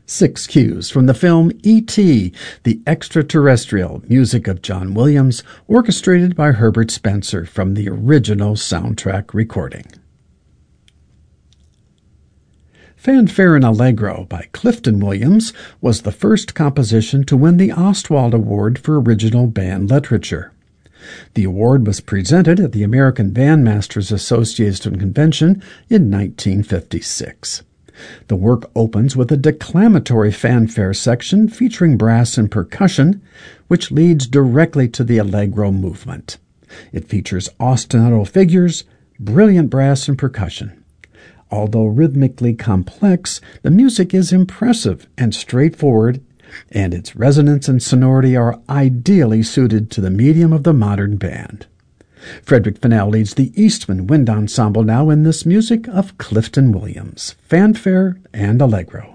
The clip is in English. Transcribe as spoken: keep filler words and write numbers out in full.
Six cues from the film E T, the Extraterrestrial, music of John Williams, orchestrated by Herbert Spencer from the original soundtrack recording. Fanfare and Allegro by Clifton Williams was the first composition to win the Ostwald Award for Original Band Literature. The award was presented at the American Bandmasters Association Convention in nineteen fifty-six. The work opens with a declamatory fanfare section featuring brass and percussion, which leads directly to the Allegro movement. It features ostinato figures, brilliant brass and percussion. Although rhythmically complex, the music is impressive and straightforward, and its resonance and sonority are ideally suited to the medium of the modern band. Frederick Fennell leads the Eastman Wind Ensemble now in this music of Clifton Williams, Fanfare and Allegro.